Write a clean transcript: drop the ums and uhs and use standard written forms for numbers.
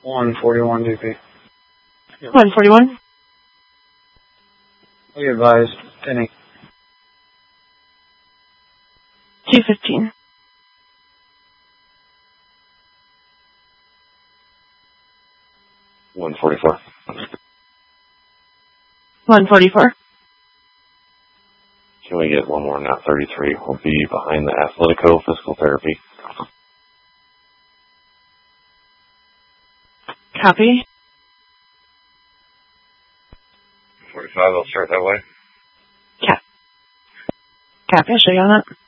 141 DP. 141. We advised Penny. 215. 144. 144. Can we get one more knot 33? We'll be behind the Athletico Physical Therapy. Copy. 45, I'll start that way. Copy, I'll show you on that.